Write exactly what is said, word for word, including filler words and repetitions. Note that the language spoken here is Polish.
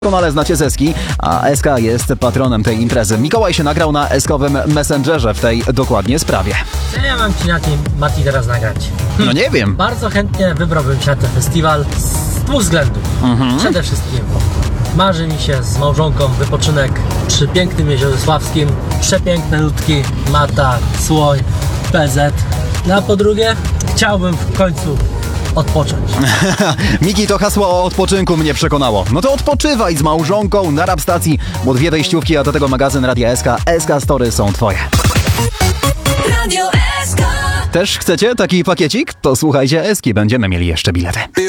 Doskonale znacie z Eski, a Eska jest patronem tej imprezy. Mikołaj się nagrał na eskowym Messengerze w tej dokładnie sprawie. Co ja mam ci na tym, Mati, teraz nagrać? No nie wiem. Bardzo chętnie wybrałbym się na ten festiwal z dwóch względów. Mhm. Przede wszystkim marzy mi się z małżonką wypoczynek przy pięknym Jeziorze Sławskim, przepiękne ludki, Mata, Słoń, P Z. No a po drugie, chciałbym w końcu odpocząć. Miki, to hasło o odpoczynku mnie przekonało. No to odpoczywaj z małżonką na rap stacji, bo dwie wejściówki, a do tego magazyn Radia S K. S K Story są twoje. Radio S K. Też chcecie taki pakiecik? To słuchajcie Eski, będziemy mieli jeszcze bilety.